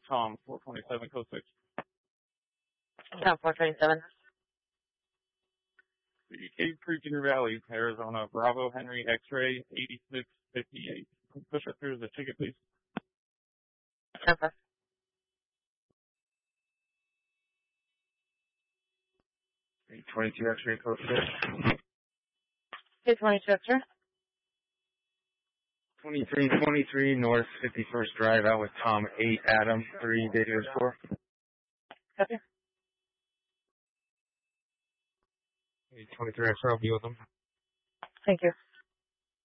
Tom, 427, code 6. Tom, 427. The Cave Creek Valley, Arizona, Bravo Henry X-ray 8658. Push up here the ticket, please. Okay. 22 X-ray code 6. 222 X-ray. 2323 North 51st Drive, out with Tom 8 Adam 3 Data 4. Copy. 23 X-ray, I'll be with them. Thank you.